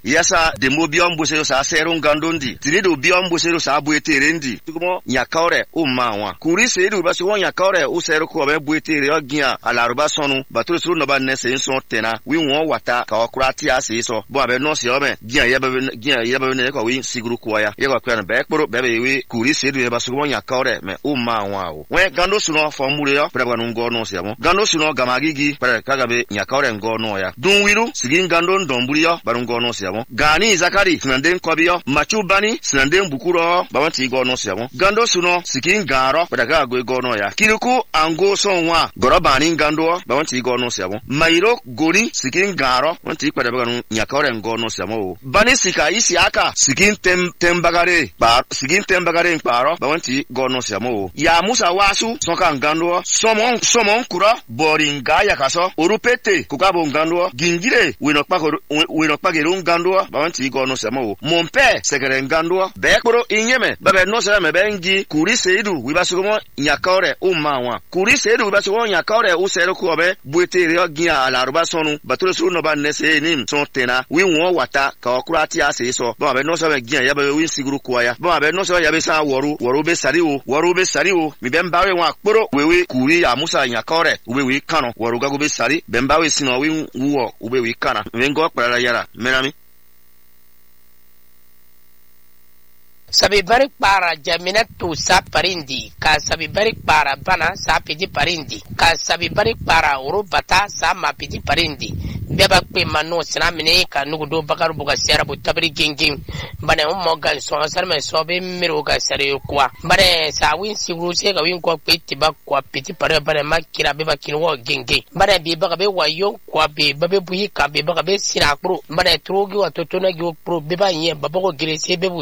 yasa de mobion bosero sa serun gandondi tirido bion bosero sa bueterendi tumo nyakaore o mawa kuri sedu ba so nyakaore o sero ko be buetere ogia alaruba sonu baturu suru no ba nese so tena wi won wata ka okurati ase so bo abe no se obe gia yebe ne ko wi siguru ko ya ye ko kwa be kporo be wi kuri sedu ba so nyakaore me o mawa o we gando suno formule yo pre banu ngo no se mo gando suno gamagigi pre kagabe nyakaore ngo no ya dun wiru sigin gando ndomburi yo banu ngo no se mo gani zakari sinanden kobiyo machubani sinanden bukuro bawanti go no se mo gando suno sikin garo pre ka go no ya kiriku ango sonwa gorobani gando bawanti go no se mo mairo goni sikin garo wanti pre banu nyakaore ngo no se mo bani sika isi aka sikin tembagare ba sikin tembagare paro bawanti go no se mo ya musa wasu soka ngando somon kura boringa yakaso orupete kukabo ngando gingire winokpagero ngando bawanti go no se mo monpe sekere ngando bekoro inyeme babe no se me bengi kuri seidu wibasugo nyakaore umawa kuri seidu wibasugo nyakaore usero ko be buetere ogia alaruba sonu baturo suru no ba nese nim son tena wi won wata ka okurati ase so babe no se be gia ya be wi siguru ko ya babe no se ya be sa woru be sari o mi bembawe wa kporo wewe kuri ya musa nyakaore ubewi kano woru gago be sari bembawe sino wi wo ubewi kana wengo kpara yara menami sabi barik para jaminatu sa parindi ka sabi barik para bana sa pidi parindi ka sabi barik para urubata sa ma pidi parindi beba pe manu sina mine ka nugudo bakar buga sera bu tabri ginging bane ummo gal so sarme so be miru ga sere kwa bane sa win siguru se ga win ko pe tiba kwa pidi pare bane makira beba kinwo ginging bane bi baga be wayo kwa be babe buyi ka be baga be sina kru bane trogi wa totona gi pro beba yin baba ko grese be